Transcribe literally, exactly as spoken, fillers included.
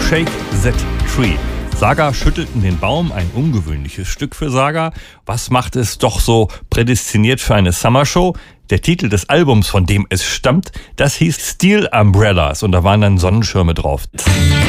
Shake That Tree. Saga schüttelten den Baum, ein ungewöhnliches Stück für Saga. Was macht es doch so prädestiniert für eine Summershow? Der Titel des Albums, von dem es stammt, das hieß Steel Umbrellas und da waren dann Sonnenschirme drauf.